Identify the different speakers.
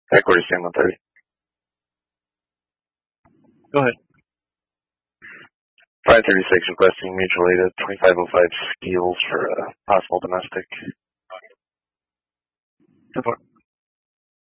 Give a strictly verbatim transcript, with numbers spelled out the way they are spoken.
Speaker 1: Equity stand one thirty.
Speaker 2: Go ahead.
Speaker 1: five thirty-six requesting mutual aid at twenty-five oh five skills for a possible domestic.
Speaker 2: Go for it.